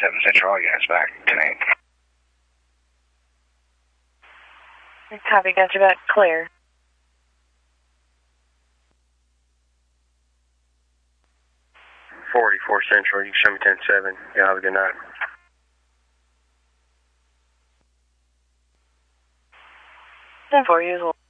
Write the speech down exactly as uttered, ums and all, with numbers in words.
seven Central, all units back, ten eight. Copy, got you back, clear. forty-four Central, you can show me ten seven. Yeah, have a good night. ten four, usual.